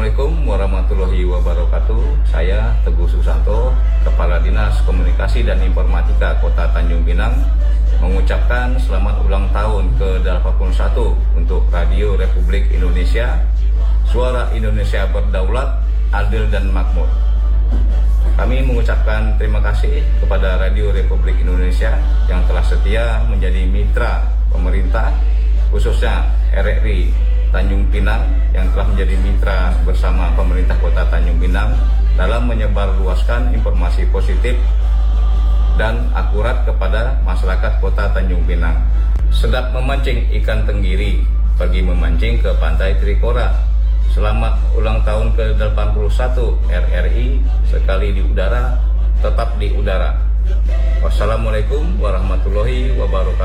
Assalamualaikum warahmatullahi wabarakatuh. Saya Teguh Susanto, Kepala Dinas Komunikasi dan Informatika Kota Tanjung Pinang, mengucapkan selamat ulang tahun ke-81 untuk Radio Republik Indonesia, Suara Indonesia Berdaulat, Adil dan Makmur. Kami mengucapkan terima kasih kepada Radio Republik Indonesia yang telah setia menjadi mitra pemerintah, khususnya RRI Tanjung Pinang yang telah menjadi mitra bersama pemerintah Kota Tanjung Pinang dalam menyebarluaskan informasi positif dan akurat kepada masyarakat Kota Tanjung Pinang. Sedap memancing ikan tenggiri, pergi memancing ke Pantai Trikora. Selamat ulang tahun ke-81 RRI, sekali di udara, tetap di udara. Wassalamualaikum warahmatullahi wabarakatuh.